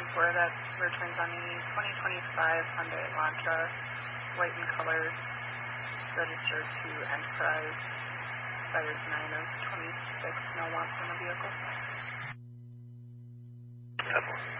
10-4, that returns on a 2025 Hyundai Elantra, white in color, registered to Enterprise, buyer's 9 of 26, no wants on the vehicle. 10-4.